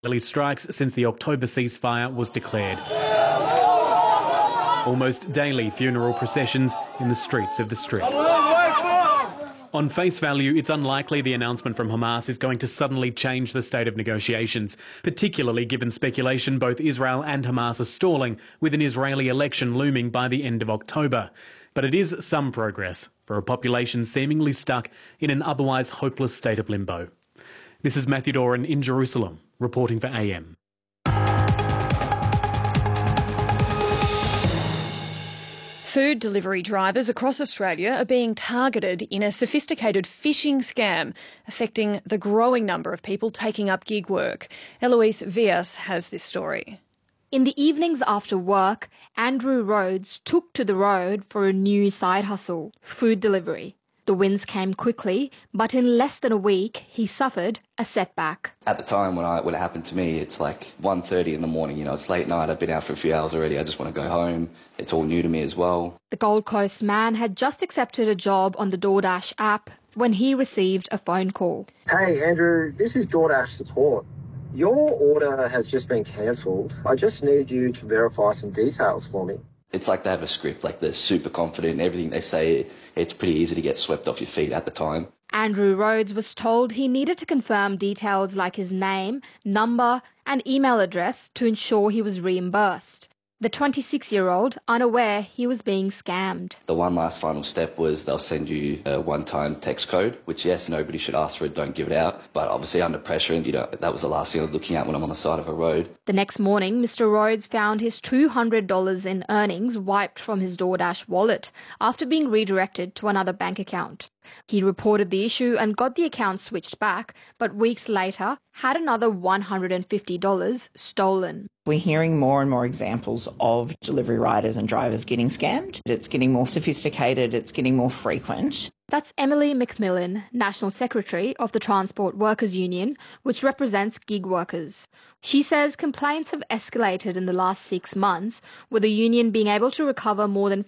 Daily strikes since the October ceasefire was declared. Almost daily funeral processions in the streets of the Strip. On face value, it's unlikely the announcement from Hamas is going to suddenly change the state of negotiations, particularly given speculation both Israel and Hamas are stalling, with an Israeli election looming by the end of October. But it is some progress for a population seemingly stuck in an otherwise hopeless state of limbo. This is Matthew Doran in Jerusalem, reporting for AM. Food delivery drivers across Australia are being targeted in a sophisticated phishing scam affecting the growing number of people taking up gig work. Eloise Villas has this story. In the evenings after work, Andrew Rhodes took to the road for a new side hustle, food delivery. The wins came quickly, but in less than a week, he suffered a setback. At the time when it happened to me, it's like 1:30 in the morning, it's late night, I've been out for a few hours already, I just want to go home. It's all new to me as well. The Gold Coast man had just accepted a job on the DoorDash app when he received a phone call. Hey Andrew, this is DoorDash support. Your order has just been cancelled. I just need you to verify some details for me. It's like they have a script, like they're super confident in everything they say. It's pretty easy to get swept off your feet at the time. Andrew Rhodes was told he needed to confirm details like his name, number and email address to ensure he was reimbursed. The 26-year-old, unaware he was being scammed. The one last final step was they'll send you a one-time text code, which, yes, nobody should ask for it, don't give it out. But obviously under pressure, and that was the last thing I was looking at when I'm on the side of a road. The next morning, Mr. Rhodes found his $200 in earnings wiped from his DoorDash wallet after being redirected to another bank account. He reported the issue and got the account switched back, but weeks later had another $150 stolen. We're hearing more and more examples of delivery riders and drivers getting scammed. It's getting more sophisticated, it's getting more frequent. That's Emily McMillan, National Secretary of the Transport Workers Union, which represents gig workers. She says complaints have escalated in the last 6 months, with the union being able to recover more than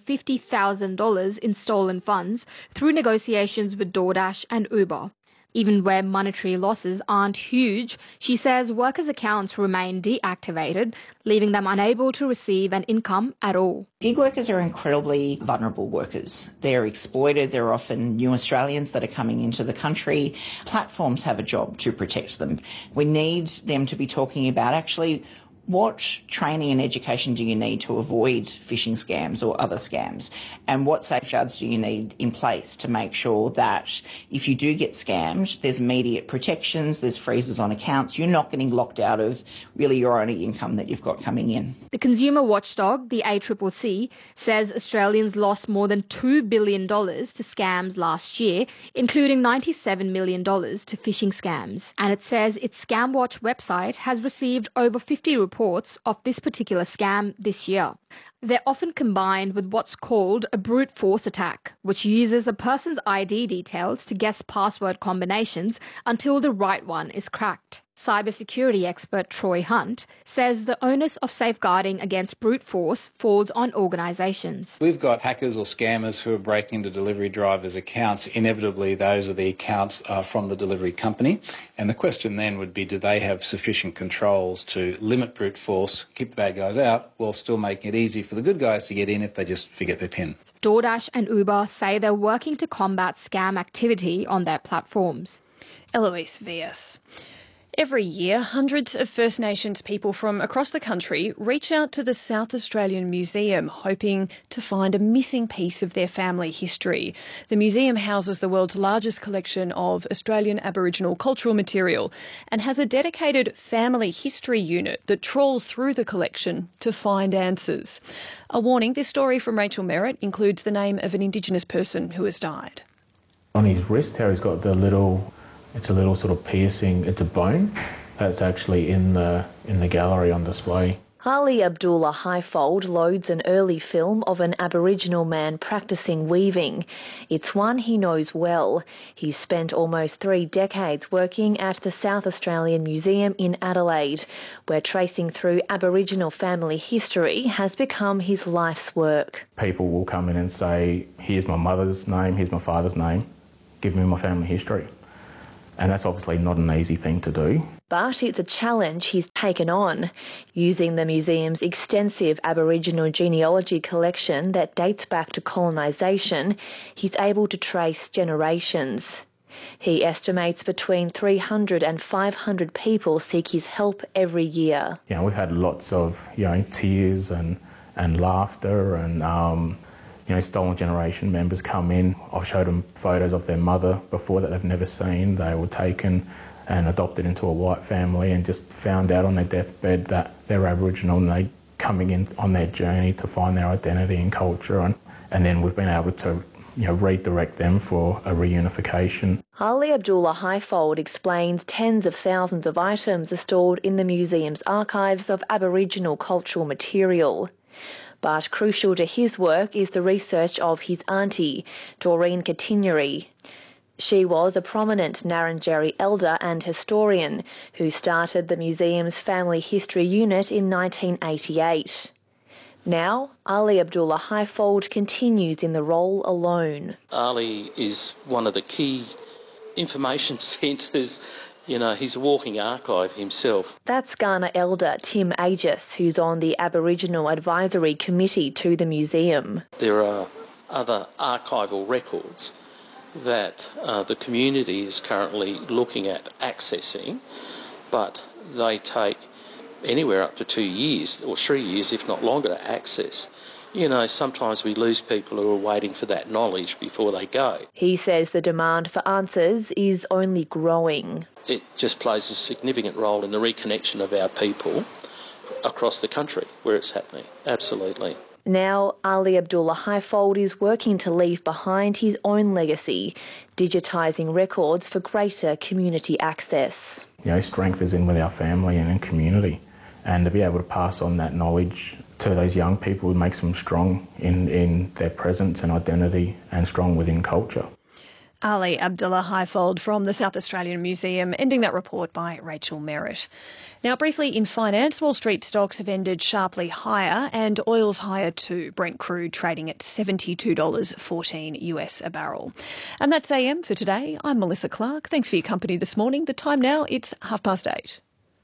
$50,000 in stolen funds through negotiations with DoorDash and Uber. Even where monetary losses aren't huge, she says workers' accounts remain deactivated, leaving them unable to receive an income at all. Gig workers are incredibly vulnerable workers. They're exploited. They're often new Australians that are coming into the country. Platforms have a job to protect them. We need them to be talking about actually what training and education do you need to avoid phishing scams or other scams? And what safeguards do you need in place to make sure that if you do get scammed, there's immediate protections, there's freezes on accounts, you're not getting locked out of really your only income that you've got coming in. The consumer watchdog, the ACCC, says Australians lost more than $2 billion to scams last year, including $97 million to phishing scams. And it says its ScamWatch website has received over 50 reports of this particular scam this year. They're often combined with what's called a brute force attack, which uses a person's ID details to guess password combinations until the right one is cracked. Cybersecurity expert Troy Hunt says the onus of safeguarding against brute force falls on organisations. We've got hackers or scammers who are breaking into delivery drivers' accounts. Inevitably, those are the accounts from the delivery company. And the question then would be, do they have sufficient controls to limit brute force, keep the bad guys out, while still making it easy for the good guys to get in if they just forget their PIN? DoorDash and Uber say they're working to combat scam activity on their platforms. Eloise Villas. Every year, hundreds of First Nations people from across the country reach out to the South Australian Museum hoping to find a missing piece of their family history. The museum houses the world's largest collection of Australian Aboriginal cultural material and has a dedicated family history unit that trawls through the collection to find answers. A warning, this story from Rachel Merritt includes the name of an Indigenous person who has died. On his wrist here, he's got it's a little sort of piercing, it's a bone that's actually in the gallery on display. Ali Abdullah Highfold loads an early film of an Aboriginal man practising weaving. It's one he knows well. He's spent almost 3 decades working at the South Australian Museum in Adelaide, where tracing through Aboriginal family history has become his life's work. People will come in and say, here's my mother's name, here's my father's name, give me my family history. And that's obviously not an easy thing to do. But it's a challenge he's taken on. Using the museum's extensive Aboriginal genealogy collection that dates back to colonisation, he's able to trace generations. He estimates between 300 and 500 people seek his help every year. You know, we've had lots of, tears and laughter and, Stolen Generation members come in. I've showed them photos of their mother before that they've never seen. They were taken and adopted into a white family and just found out on their deathbed that they're Aboriginal, and they coming in on their journey to find their identity and culture. And then we've been able to redirect them for a reunification. Ali Abdullah Highfold explains tens of thousands of items are stored in the museum's archives of Aboriginal cultural material. But crucial to his work is the research of his auntie, Doreen Katinyeri. She was a prominent Ngarrindjeri elder and historian who started the museum's family history unit in 1988. Now, Ali Abdullah Highfold continues in the role alone. Ali is one of the key information centres. He's a walking archive himself. That's Kaurna elder Tim Aegis, who's on the Aboriginal Advisory Committee to the museum. There are other archival records that the community is currently looking at accessing, but they take anywhere up to 2 years or 3 years, if not longer, to access. Sometimes we lose people who are waiting for that knowledge before they go. He says the demand for answers is only growing. It just plays a significant role in the reconnection of our people across the country where it's happening. Absolutely. Now, Ali Abdullah Highfold is working to leave behind his own legacy, digitising records for greater community access. Strength is in with our family and in community, and to be able to pass on that knowledge to those young people makes them strong in their presence and identity and strong within culture. Ali Abdullah Highfold from the South Australian Museum, ending that report by Rachel Merritt. Now, briefly in finance, Wall Street stocks have ended sharply higher and oil's higher too. Brent crude trading at $72.14 US a barrel. And that's AM for today. I'm Melissa Clark. Thanks for your company this morning. The time now, it's 8:30.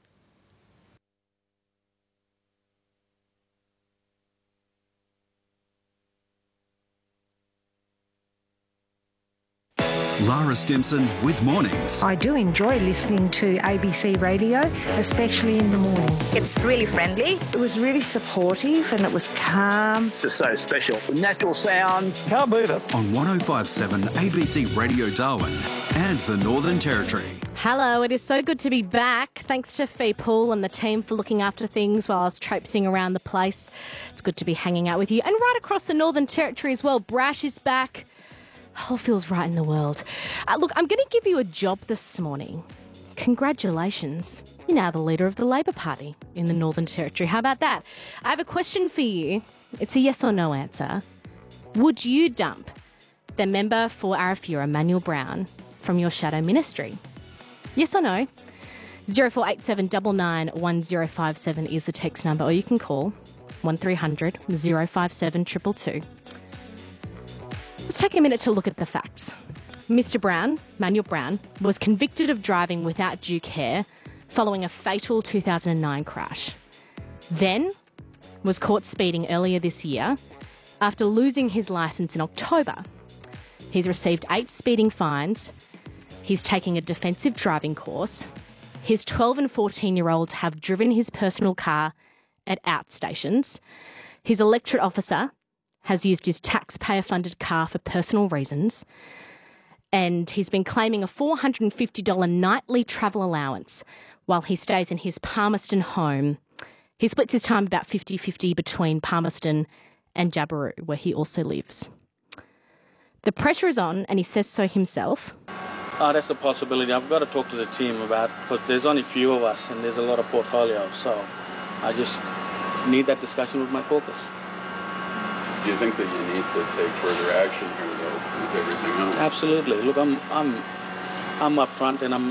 Lara Stimson with Mornings. I do enjoy listening to ABC Radio, especially in the morning. It's really friendly. It was really supportive and it was calm. It's just so special. Natural sound. Can't beat it. On 105.7 ABC Radio Darwin and the Northern Territory. Hello, it is so good to be back. Thanks to Fee Poole and the team for looking after things while I was traipsing around the place. It's good to be hanging out with you. And right across the Northern Territory as well, Brash is back. All feels right in the world. Look, I'm going to give you a job this morning. Congratulations. You're now the leader of the Labor Party in the Northern Territory. How about that? I have a question for you. It's a yes or no answer. Would you dump the member for Arafura, Manuel Brown, from your shadow ministry? Yes or no? 0487 99 1057 is the text number, or you can call 1300 057 222. Let's take a minute to look at the facts. Mr. Brown, Manuel Brown, was convicted of driving without due care following a fatal 2009 crash. Then was caught speeding earlier this year after losing his licence in October. He's received 8 speeding fines. He's taking a defensive driving course. His 12 and 14-year-olds have driven his personal car at outstations. His electorate officer has used his taxpayer-funded car for personal reasons, and he's been claiming a $450 nightly travel allowance while he stays in his Palmerston home. He splits his time about 50-50 between Palmerston and Jabiru, where he also lives. The pressure is on, and he says so himself. That's a possibility. I've got to talk to the team about, because there's only a few of us and there's a lot of portfolios, so I just need that discussion with my caucus. Do you think that you need to take further action here, though, with everything else? Absolutely. Look, I'm up front, and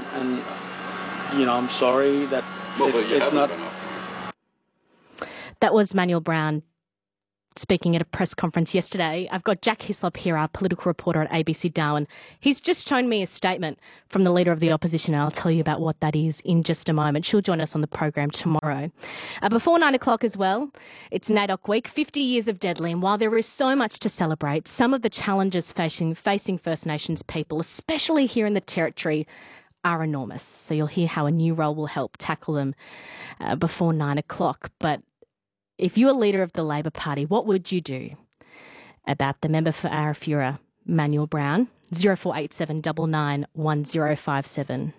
I'm sorry that it's not. That was Manuel Brown speaking at a press conference yesterday. I've got Jack Hislop here, our political reporter at ABC Darwin. He's just shown me a statement from the Leader of the Opposition, and I'll tell you about what that is in just a moment. She'll join us on the program tomorrow. Before 9 o'clock as well, it's NAIDOC Week, 50 years of Deadly, and while there is so much to celebrate, some of the challenges facing First Nations people, especially here in the Territory, are enormous. So you'll hear how a new role will help tackle them before 9 o'clock. But if you were leader of the Labor Party, what would you do about the member for Arafura, Manuel Brown? 0487 99 1057.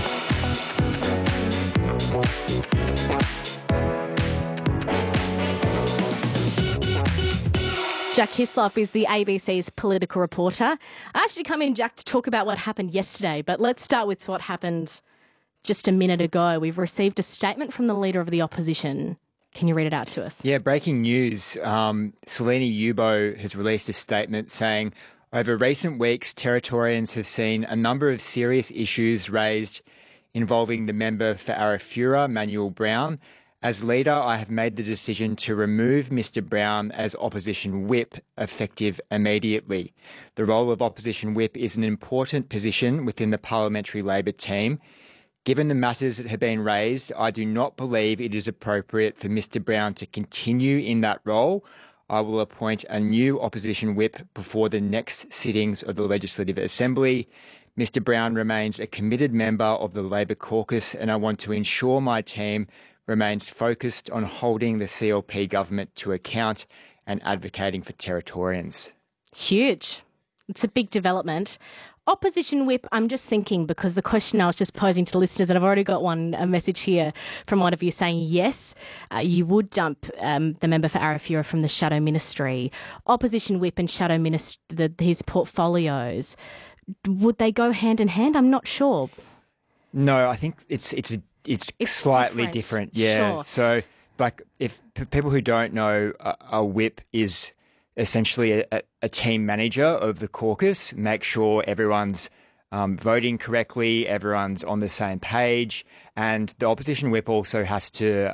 Jack Hislop is the ABC's political reporter. I actually come in, Jack, to talk about what happened yesterday, but let's start with what happened just a minute ago. We've received a statement from the Leader of the Opposition. Can you read it out to us? Yeah, breaking news. Selena Yubo has released a statement saying, over recent weeks, Territorians have seen a number of serious issues raised involving the member for Arafura, Manuel Brown. As leader, I have made the decision to remove Mr. Brown as opposition whip, effective immediately. The role of opposition whip is an important position within the parliamentary Labor team. Given the matters that have been raised, I do not believe it is appropriate for Mr. Brown to continue in that role. I will appoint a new opposition whip before the next sittings of the Legislative Assembly. Mr. Brown remains a committed member of the Labor caucus, and I want to ensure my team remains focused on holding the CLP government to account and advocating for Territorians. Huge. It's a big development. Opposition whip, I'm just thinking, because the question I was just posing to listeners, and I've already got a message here from one of you saying, yes, you would dump the member for Arafura from the Shadow Ministry. Opposition whip and Shadow Ministry, his portfolios, would they go hand in hand? I'm not sure. No, I think it's slightly different. Yeah. Sure. So, like, if people who don't know, a whip is essentially a team manager of the caucus, make sure everyone's voting correctly, everyone's on the same page, and the opposition whip also has to,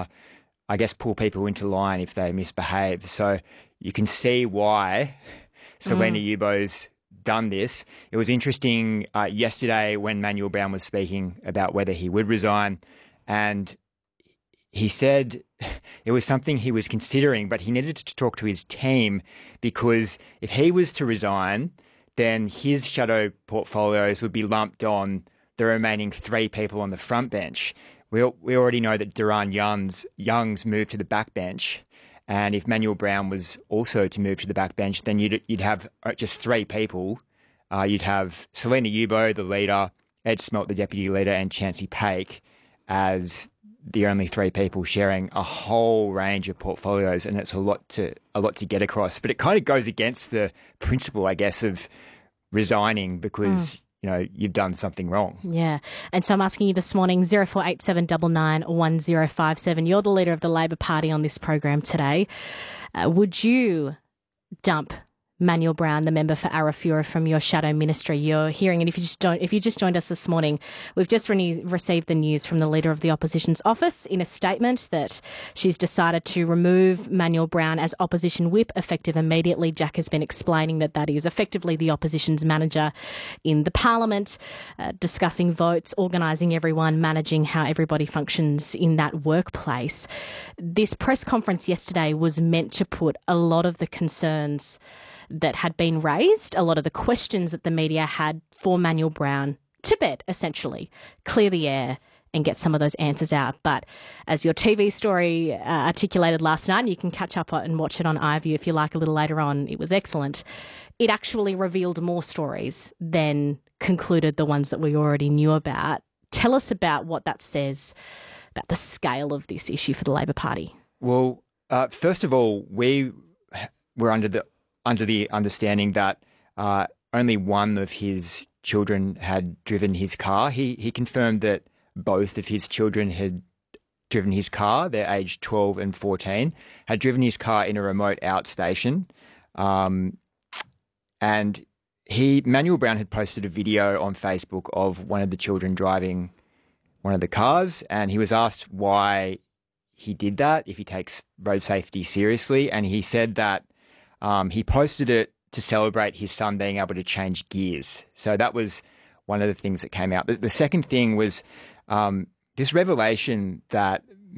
pull people into line if they misbehave. So you can see why Selena Yubo's done this. It was interesting yesterday when Manuel Brown was speaking about whether he would resign, and he said it was something he was considering, but he needed to talk to his team, because if he was to resign, then his shadow portfolios would be lumped on the remaining 3 people on the front bench. We already know that Duran Young's moved to the back bench, and if Manuel Brown was also to move to the back bench, then you'd have just 3 people. You'd have Selena Yubo, the leader, Ed Smelt, the deputy leader, and Chancey Paik as the only 3 people sharing a whole range of portfolios, and it's a lot to get across. But it kind of goes against the principle, I guess, of resigning because you've done something wrong. Yeah. And so I'm asking you this morning, 0487 99 1057. You're the leader of the Labor Party on this program today. Would you dump Manuel Brown, the member for Arafura, from your shadow ministry? You're hearing, and if you just joined us this morning, we've just received the news from the Leader of the Opposition's office in a statement that she's decided to remove Manuel Brown as opposition whip, effective immediately. Jack has been explaining that is effectively the opposition's manager in the parliament, discussing votes, organising everyone, managing how everybody functions in that workplace. This press conference yesterday was meant to put a lot of the concerns that had been raised, a lot of the questions that the media had for Manuel Brown, to bed, essentially. Clear the air and get some of those answers out. But as your TV story articulated last night, and you can catch up and watch it on iView if you like a little later on, it was excellent. It actually revealed more stories than concluded the ones that we already knew about. Tell us about what that says about the scale of this issue for the Labor Party. Well, first of all, we were under the understanding that only one of his children had driven his car. He confirmed that both of his children had driven his car. They're aged 12 and 14, had driven his car in a remote outstation. And Manuel Brown had posted a video on Facebook of one of the children driving one of the cars, and he was asked why he did that, if he takes road safety seriously. And he said that he posted it to celebrate his son being able to change gears. So that was one of the things that came out. The second thing was this revelation that